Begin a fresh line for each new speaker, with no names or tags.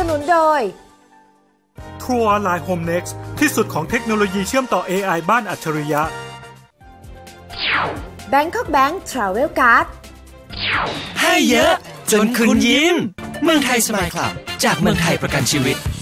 นุนโดย
True Online Home Next ที่สุดของเทคโนโลยีเชื่อมต่อ AI บ้านอัจฉริยะ
Bangkok Bank Travel Card
ให้เยอะจนคุณยิ้มเมืองไทยสมายคลับจากเมืองไทยประกันชีวิต